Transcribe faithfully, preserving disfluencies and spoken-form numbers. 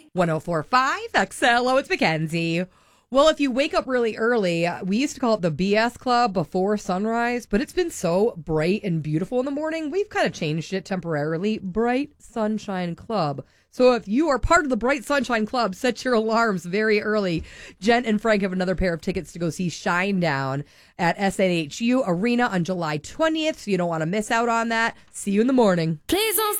one oh four point five X L O, it's Mackenzie. Well, if you wake up really early, we used to call it the B S Club before sunrise, but it's been so bright and beautiful in the morning, we've kind of changed it temporarily. Bright Sunshine Club. So if you are part of the Bright Sunshine Club, set your alarms very early. Jen and Frank have another pair of tickets to go see Shinedown at S N H U Arena on July twentieth, so you don't want to miss out on that. See you in the morning. Please don't